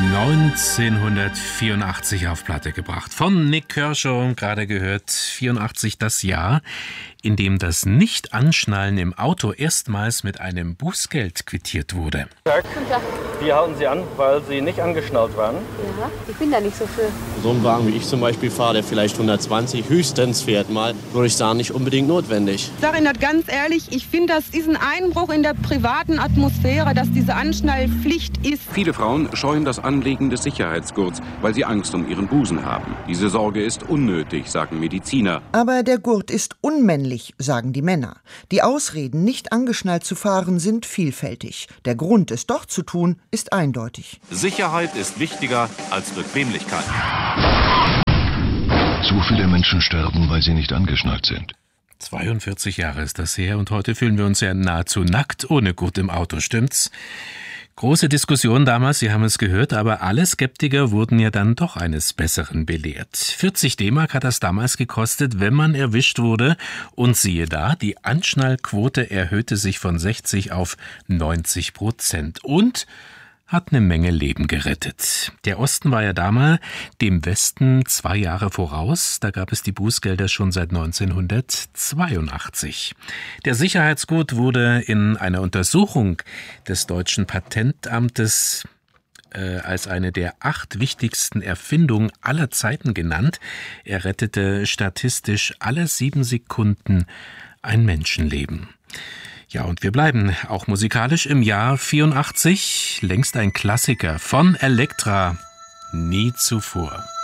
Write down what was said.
1984 auf Platte gebracht. Von Nik Kershaw, gerade gehört, 84 das Jahr, in dem das Nicht-Anschnallen im Auto erstmals mit einem Bußgeld quittiert wurde. Guten Tag. Wir halten Sie an, weil Sie nicht angeschnallt waren. Ja, ich bin da nicht so für. So ein Wagen, wie ich zum Beispiel fahre, der vielleicht 120 höchstens fährt mal, würde ich sagen, nicht unbedingt notwendig. Ich sage Ihnen das ganz ehrlich, ich finde, das ist ein Einbruch in der privaten Atmosphäre, dass diese Anschnallpflicht ist. Viele Frauen scheuen das Anlegen des Sicherheitsgurts, weil sie Angst um ihren Busen haben. Diese Sorge ist unnötig, sagen Mediziner. Aber der Gurt ist unmännlich, sagen die Männer. Die Ausreden, nicht angeschnallt zu fahren, sind vielfältig. Der Grund, es doch zu tun, ist eindeutig. Sicherheit ist wichtiger als Bequemlichkeit. Zu viele Menschen sterben, weil sie nicht angeschnallt sind. 42 Jahre ist das her und heute fühlen wir uns ja nahezu nackt ohne Gurt im Auto, stimmt's? Große Diskussion damals, Sie haben es gehört, aber alle Skeptiker wurden ja dann doch eines Besseren belehrt. 40 D-Mark hat das damals gekostet, wenn man erwischt wurde. Und siehe da, die Anschnallquote erhöhte sich von 60 auf 90%. Und hat eine Menge Leben gerettet. Der Osten war ja damals dem Westen 2 Jahre voraus. Da gab es die Bußgelder schon seit 1982. Der Sicherheitsgurt wurde in einer Untersuchung des deutschen Patentamtes als eine der 8 wichtigsten Erfindungen aller Zeiten genannt. Er rettete statistisch alle 7 Sekunden ein Menschenleben. Ja, und wir bleiben auch musikalisch im Jahr 84, längst ein Klassiker von Elektra, nie zuvor.